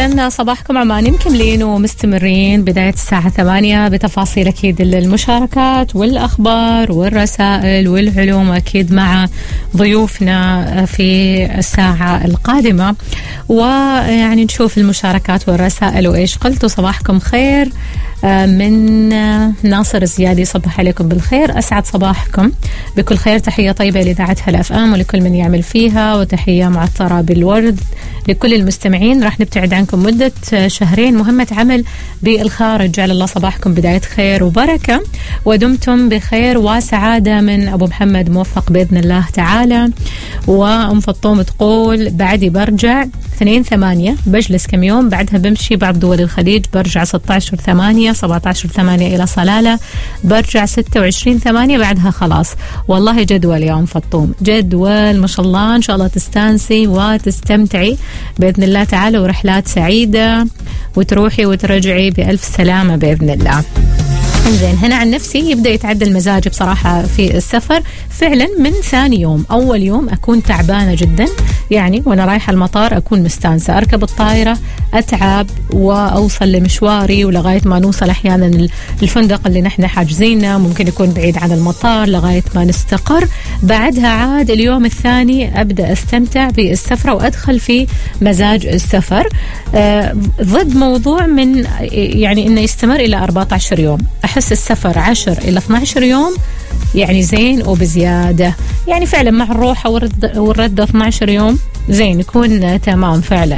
إذن صباحكم عمان مكملين ومستمرين بداية الساعة 8 بتفاصيل أكيد المشاركات والأخبار والرسائل والعلوم أكيد مع ضيوفنا في الساعة القادمة. ويعني نشوف المشاركات والرسائل وإيش قلتوا. صباحكم خير من ناصر الزيادي، صباح عليكم بالخير، أسعد صباحكم بكل خير، تحية طيبة لإذاعة هلا اف ام ولكل من يعمل فيها، وتحية معطرة بالورد لكل المستمعين. راح نبتعد عنكم مدة شهرين، مهمة عمل بالخارج، جعل الله صباحكم بداية خير وبركة ودمتم بخير وسعادة. من أبو محمد موفق بإذن الله تعالى. وأم فطوم تقول بعدي برجع 2/8 بجلس كم يوم، بعدها بمشي بعض دول الخليج، برجع 16/8 17/8 إلى صلالة، برجع 26/8 بعدها خلاص. والله جدول يا أم فطوم، جدول ما شاء الله، إن شاء الله تستانسي وتستمتعي بإذن الله تعالى، ورحلات سعيدة وتروحي وترجعي بألف سلامة بإذن الله. زين، هنا عن نفسي يبدأ يتعدل مزاجي بصراحة في السفر فعلا من ثاني يوم. أول يوم أكون تعبانة جدا، يعني وأنا رايحة المطار أكون مستانسة، أركب الطائرة أتعب وأوصل لمشواري، ولغاية ما نوصل أحيانا الفندق اللي نحن حاجزينه ممكن يكون بعيد عن المطار لغاية ما نستقر. بعدها عاد اليوم الثاني أبدأ أستمتع بالسفرة وأدخل في مزاج السفر، ضد موضوع من يعني إنه يستمر إلى 14 يوم. أحس السفر 10 إلى 12 يوم يعني زين وبزيادة، يعني فعلا مع الروحة والردة 12 يوم زين، يكون تمام فعلا.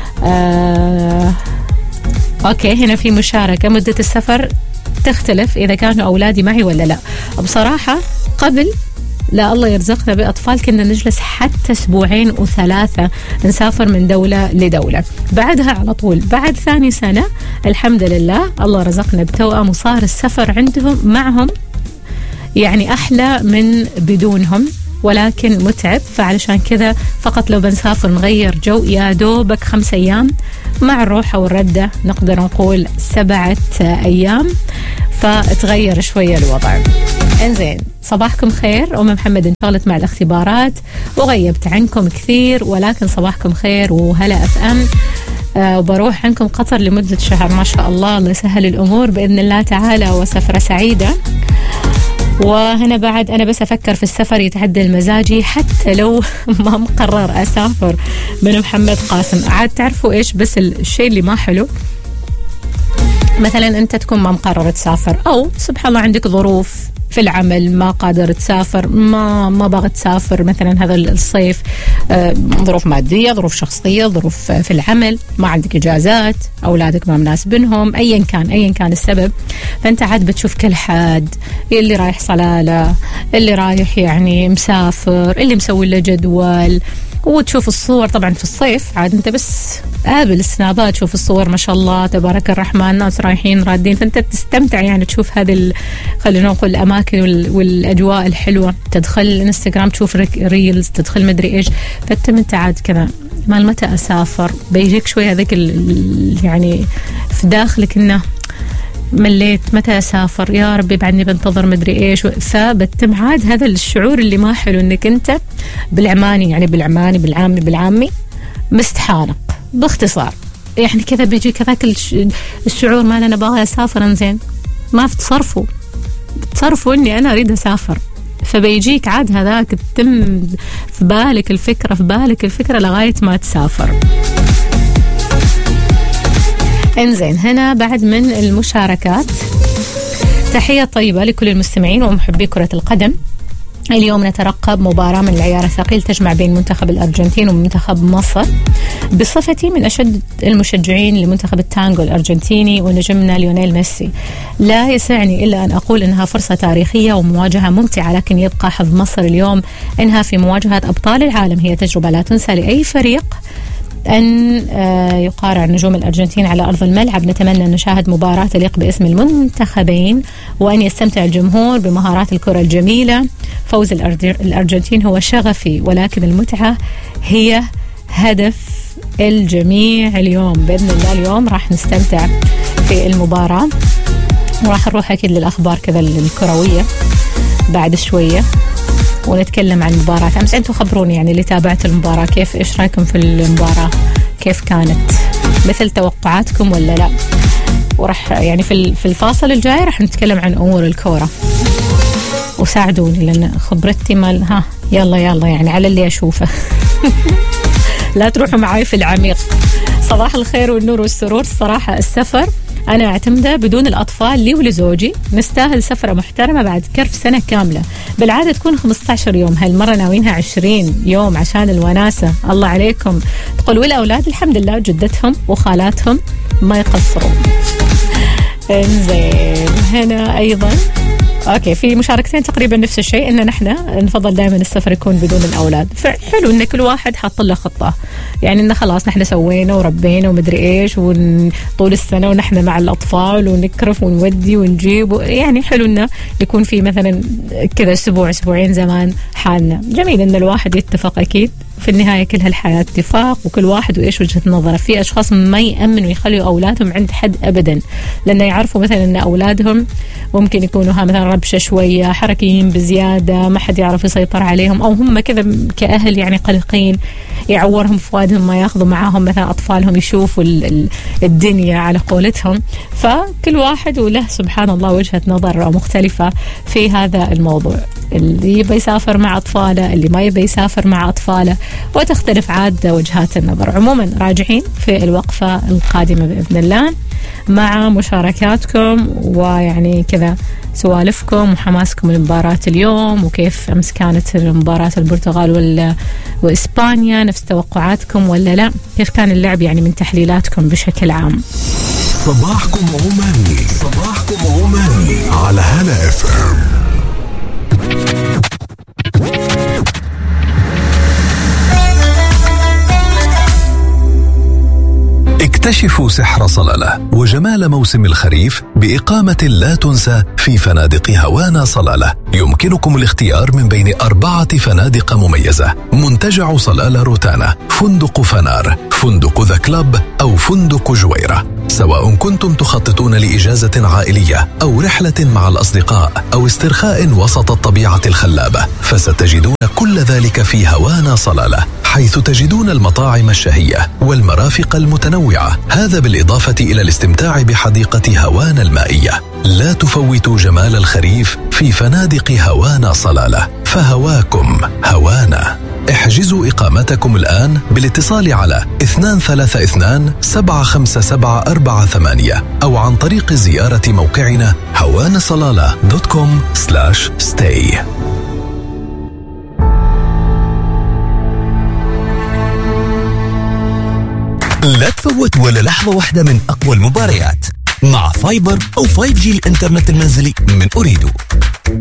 أوكي، هنا في مشاركة، مدة السفر تختلف إذا كانوا أولادي معي ولا لا. بصراحة قبل لا الله يرزقنا بأطفال كنا نجلس حتى 2 و3 نسافر من دولة لدولة. بعدها على طول بعد ثاني سنة الحمد لله الله رزقنا بتوأم، وصار السفر عندهم معهم يعني أحلى من بدونهم، ولكن متعب. فعلشان كذا فقط لو بنسافر نغير جو يا دوبك 5 أيام، مع الروحة والردة نقدر نقول 7 أيام، فتغير شوية الوضع. انزين، صباحكم خير. أم محمد انشغلت مع الاختبارات وغيبت عنكم كثير، ولكن صباحكم خير وهلا اف ام. وبروح عنكم قطر لمدة شهر، ما شاء الله، الله يسهل الأمور بإذن الله تعالى وسفرة سعيدة. وهنا بعد أنا بس أفكر في السفر يتعدل مزاجي حتى لو ما مقرر أسافر. من محمد قاسم. عاد تعرفوا إيش بس الشيء اللي ما حلو، مثلا أنت تكون ما مقرر تسافر، أو سبحان الله عندك ظروف في العمل ما قادر تسافر، ما باغي تسافر مثلا هذا الصيف، ظروف مادية، ظروف شخصية، ظروف في العمل، ما عندك إجازات، أولادك ما مناسبنهم، أيا كان السبب. فأنت عاد بتشوف كل حد، اللي رايح صلالة، اللي رايح يعني مسافر، اللي مسوي له جدول، وتشوف الصور. طبعا في الصيف عاد انت بس قابل السنابات، تشوف الصور ما شاء الله تبارك الرحمن، الناس رايحين رادين، فانت تستمتع يعني تشوف هذه خلينا نقول الاماكن والاجواء الحلوه. تدخل الانستغرام تشوف ريلز، تدخل مدري ايش، فانت عاد كذا مال متى اسافر، بيجيك شويه هذيك يعني في داخلك انه مليت، متى أسافر يا ربي، بعدني بنتظر مدري إيش. فبتم عاد هذا الشعور اللي ما حلو، إنك أنت بالعامي مستحانق. باختصار يعني كذا بيجي كذاك الشعور، ما أنا باغي أسافر. إنزين ما في تصرفوا إني أنا أريد أسافر، فبيجيك عاد هذاك تتم في بالك الفكرة لغاية ما تسافر. انزين، هنا بعد من المشاركات، تحية طيبة لكل المستمعين ومحبي كرة القدم. اليوم نترقب مباراة من العيار الثقيل تجمع بين منتخب الأرجنتين ومنتخب مصر. بصفتي من أشد المشجعين لمنتخب التانغو الأرجنتيني ونجمنا ليونيل ميسي، لا يسعني إلا أن أقول إنها فرصة تاريخية ومواجهة ممتعة، لكن يبقى حظ مصر اليوم إنها في مواجهة أبطال العالم. هي تجربة لا تنسى لأي فريق أن يقارع نجوم الأرجنتين على أرض الملعب. نتمنى أن نشاهد مباراة تليق باسم المنتخبين، وأن يستمتع الجمهور بمهارات الكرة الجميلة. فوز الأرجنتين هو شغفي، ولكن المتعة هي هدف الجميع اليوم. بإذن الله اليوم راح نستمتع في المباراة، وراح نروح أكيد للأخبار كذا الكروية بعد شوية، ونتكلم عن مباراة أمس. أنتوا خبروني يعني اللي تابعت المباراة، كيف إيش رأيكم في المباراة، كيف كانت؟ مثل توقعاتكم ولا لا؟ ورح يعني في الفاصل الجاي رح نتكلم عن أمور الكورة، وساعدوني لأن خبرتي مال يلا يعني على اللي أشوفه. لا تروحوا معاي في العميق. صباح الخير والنور والسرور. الصراحة السفر أنا أعتمده بدون الأطفال لي ولزوجي، نستاهل سفرة محترمة بعد كرف سنة كاملة. بالعادة تكون 15 يوم، هالمرة ناوينها 20 يوم عشان الوناسة. الله عليكم. تقول والأولاد الحمد لله جدتهم وخالاتهم ما يقصرون. انزين هنا أيضا اوكي في مشاركتين تقريبا نفس الشيء، ان نحن نفضل دائما السفر يكون بدون الاولاد. فحلو ان كل واحد حاط له خطه، يعني انه خلاص نحن سوينا وربينا ومدري ايش طول السنه ونحن مع الاطفال ونكرف ونودي ونجيب، يعني حلو انه يكون في مثلا كذا اسبوعين زمان حالنا. جميل ان الواحد يتفق، اكيد في النهايه كل هالحياه اتفاق وكل واحد وايش وجهه نظره. في اشخاص ما يامنوا يخلوا اولادهم عند حد ابدا، لانه يعرفوا مثلا ان اولادهم ممكن يكونوا مثلا ربشه شويه، حركيين بزياده، ما حد يعرف يسيطر عليهم، او هم كذا كاهل يعني قلقين يعورهم فؤادهم ما ياخذوا معاهم مثلا اطفالهم يشوفوا الدنيا على قولتهم. فكل واحد وله سبحان الله وجهه نظر مختلفه في هذا الموضوع. اللي يبي يسافر مع اطفاله، اللي ما يبي يسافر مع اطفاله، وتختلف عاد وجهات النظر. عموما راجعين في الوقفه القادمه باذن الله مع مشاركاتكم ويعني كذا سوالفكم وحماسكم لمباراة اليوم، وكيف أمس كانت مباراة البرتغال وإسبانيا، نفس توقعاتكم ولا لا؟ كيف كان اللعب يعني من تحليلاتكم بشكل عام؟ صباحكم عماني على هلا اف ام. اكتشفوا سحر صلالة وجمال موسم الخريف بإقامة لا تنسى في فنادق هوانا صلالة. يمكنكم الاختيار من بين 4 فنادق مميزة: منتجع صلالة روتانا، فندق فنار، فندق ذا كلاب، أو فندق جويرة. سواء كنتم تخططون لإجازة عائلية أو رحلة مع الأصدقاء أو استرخاء وسط الطبيعة الخلابة، فستجدون كل ذلك في هوانا صلالة، حيث تجدون المطاعم الشهية والمرافق المتنوعة، هذا بالإضافة إلى الاستمتاع بحديقة هوانا المائية. لا تفوتوا جمال الخريف في فنادق هوانا صلالة، فهواكم هوانا. احجزوا إقامتكم الآن بالاتصال على 232-75748 أو عن طريق زيارة موقعنا hawanasalala.com/stay. لا تفوت ولا لحظة واحدة من أقوى المباريات مع فايبر أو 5G الإنترنت المنزلي من أريدو.